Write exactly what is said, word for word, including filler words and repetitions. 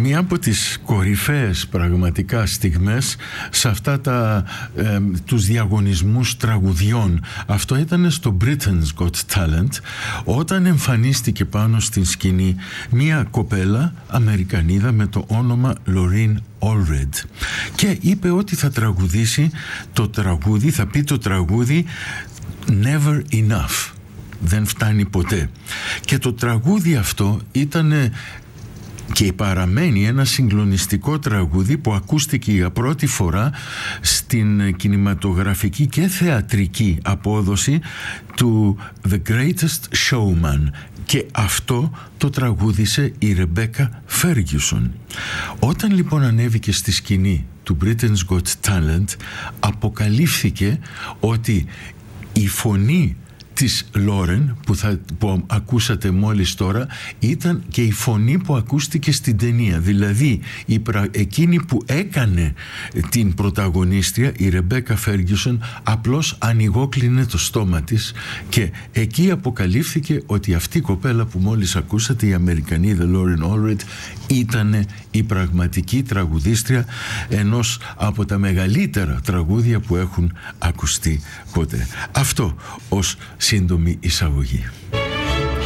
μία από τις κορυφαίες πραγματικά στιγμές σε αυτά τα, ε, τους διαγωνισμούς τραγουδιών. Αυτό ήταν στο Britain's Got Talent, όταν εμφανίστηκε πάνω στην σκηνή μία κοπέλα Αμερικανίδα με το όνομα Lorraine Allred και είπε ότι θα τραγουδήσει το τραγούδι, θα πει το τραγούδι Never Enough, δεν φτάνει ποτέ. Και το τραγούδι αυτό ήταν και παραμένει ένα συγκλονιστικό τραγούδι που ακούστηκε για πρώτη φορά στην κινηματογραφική και θεατρική απόδοση του The Greatest Showman, και αυτό το τραγούδισε η Ρεμπέκα Φέργιουσον. Όταν λοιπόν ανέβηκε στη σκηνή του Britain's Got Talent, αποκαλύφθηκε ότι η φωνή της Λόρεν που, θα, που ακούσατε μόλις τώρα ήταν και η φωνή που ακούστηκε στην ταινία. Δηλαδή η, εκείνη που έκανε την πρωταγωνίστρια, η Ρεμπέκα Φέργιουσον, απλώς ανοιγόκλεινε το στόμα της και εκεί αποκαλύφθηκε ότι αυτή η κοπέλα που μόλις ακούσατε, η Αμερικανίδα Λόρεν Όλρεντ, ήταν η πραγματική τραγουδίστρια ενός από τα μεγαλύτερα τραγούδια που έχουν ακουστεί ποτέ. Αυτό ως σύντομη εισαγωγή.